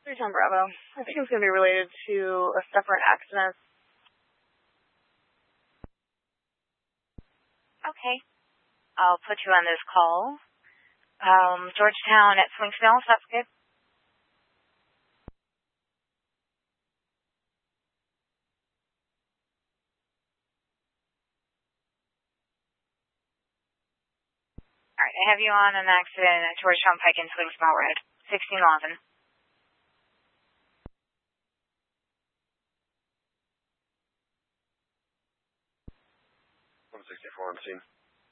310 Bravo. I think it's going to be related to a separate accident. Okay. I'll put you on this call. Georgetown at Swings Mills, that's good. All right, I have you on an accident at Georgetown Pike and Swings Mill Road, 1611. 164 on scene.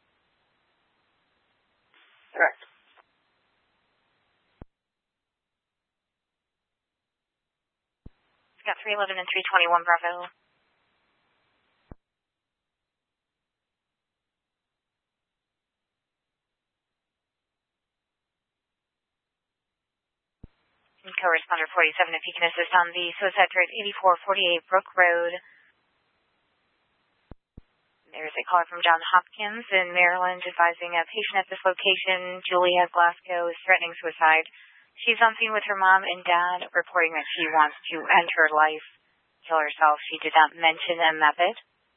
Correct. It's got 311 and 321 Bravo. And co-responder 47, if you can assist on the suicide threat 8448 Brook Road. There's a caller from Johns Hopkins in Maryland advising a patient at this location, Julia Glasgow, is threatening suicide. She's on scene with her mom and dad, reporting that she wants to end her life, kill herself. She did not mention a method.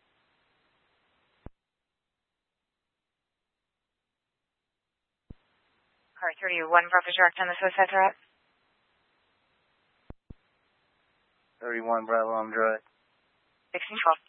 Car 31 Bravo direct on the suicide threat. 31 Bravo, I'm direct. 1612.